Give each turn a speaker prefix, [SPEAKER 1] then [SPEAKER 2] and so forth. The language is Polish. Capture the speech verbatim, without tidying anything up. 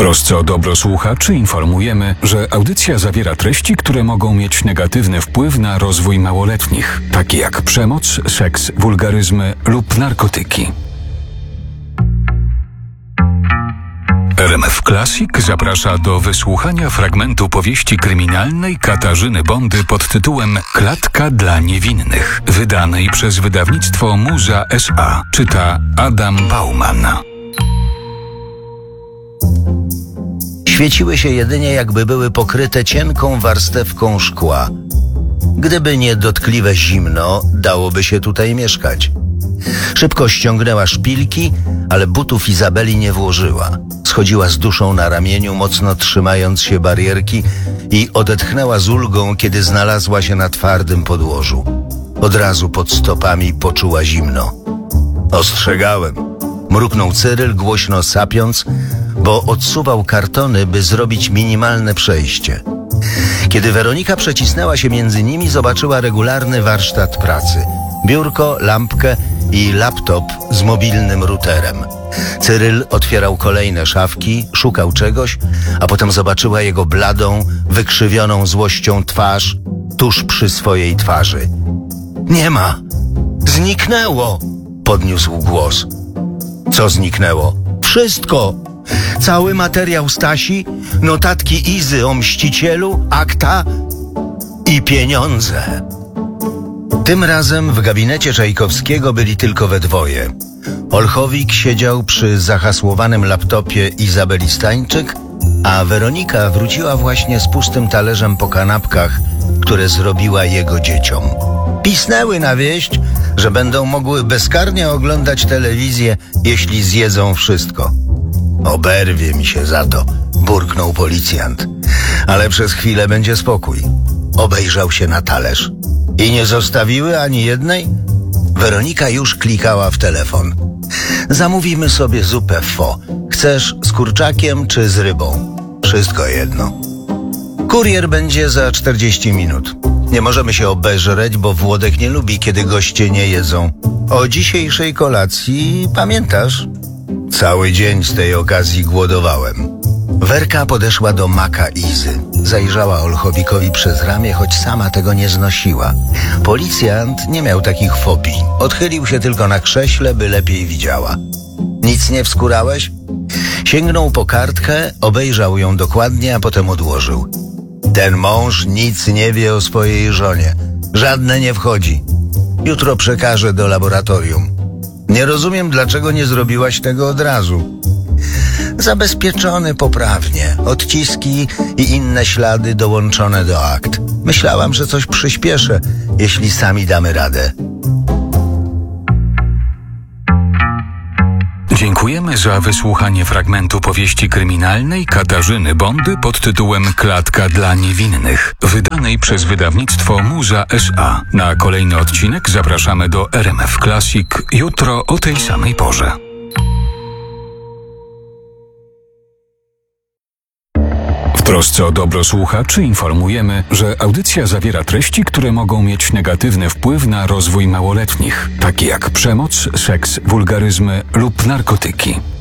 [SPEAKER 1] trosce o dobro słuchaczy informujemy, że audycja zawiera treści, które mogą mieć negatywny wpływ na rozwój małoletnich, takie jak przemoc, seks, wulgaryzmy lub narkotyki. R M F Classic zaprasza do wysłuchania fragmentu powieści kryminalnej Katarzyny Bondy pod tytułem Klatka dla niewinnych, wydanej przez wydawnictwo Muza S A. Czyta Adam Bauman.
[SPEAKER 2] Świeciły się jedynie, jakby były pokryte cienką warstewką szkła. Gdyby nie dotkliwe zimno, dałoby się tutaj mieszkać. Szybko ściągnęła szpilki, ale butów Izabeli nie włożyła. Schodziła z duszą na ramieniu, mocno trzymając się barierki i odetchnęła z ulgą, kiedy znalazła się na twardym podłożu. Od razu pod stopami poczuła zimno. Ostrzegałem. Mruknął Cyryl, głośno sapiąc, bo odsuwał kartony, by zrobić minimalne przejście. Kiedy Weronika przecisnęła się między nimi, zobaczyła regularny warsztat pracy. Biurko, lampkę i laptop z mobilnym routerem. Cyryl otwierał kolejne szafki, szukał czegoś, a potem zobaczyła jego bladą, wykrzywioną złością twarz tuż przy swojej twarzy. Nie ma! Zniknęło! Podniósł głos. Co zniknęło? Wszystko! Cały materiał Stasi, notatki Izy o mścicielu, akta i pieniądze. Tym razem w gabinecie Czajkowskiego byli tylko we dwoje. Olchowik siedział przy zahasłowanym laptopie Izabeli Stańczyk, a Weronika wróciła właśnie z pustym talerzem po kanapkach, które zrobiła jego dzieciom. Pisnęły na wieść, że będą mogły bezkarnie oglądać telewizję, jeśli zjedzą wszystko. Oberwie mi się za to, burknął policjant. Ale przez chwilę będzie spokój. Obejrzał się na talerz. I nie zostawiły ani jednej? Weronika już klikała w telefon. Zamówimy sobie zupę pho. Chcesz z kurczakiem czy z rybą? Wszystko jedno. Kurier będzie za czterdzieści minut. Nie możemy się obeżreć, bo Włodek nie lubi, kiedy goście nie jedzą. O dzisiejszej kolacji pamiętasz? Cały dzień z tej okazji głodowałem. Werka podeszła do maka Izy. Zajrzała Olchowikowi przez ramię, choć sama tego nie znosiła. Policjant nie miał takich fobii. Odchylił się tylko na krześle, by lepiej widziała. Nic nie wskurałeś? Sięgnął po kartkę, obejrzał ją dokładnie, a potem odłożył. Ten mąż nic nie wie o swojej żonie. Żadne nie wchodzi. Jutro przekażę do laboratorium. Nie rozumiem, dlaczego nie zrobiłaś tego od razu. Zabezpieczony poprawnie. Odciski i inne ślady dołączone do akt. Myślałam, że coś przyspieszę, jeśli sami damy radę.
[SPEAKER 1] Dziękujemy za wysłuchanie fragmentu powieści kryminalnej Katarzyny Bondy pod tytułem Klatka dla niewinnych, wydanej przez wydawnictwo Muza S A. Na kolejny odcinek zapraszamy do R M F Classic jutro o tej samej porze. W trosce o dobro słuchaczy informujemy, że audycja zawiera treści, które mogą mieć negatywny wpływ na rozwój małoletnich, takie jak przemoc, seks, wulgaryzmy lub narkotyki.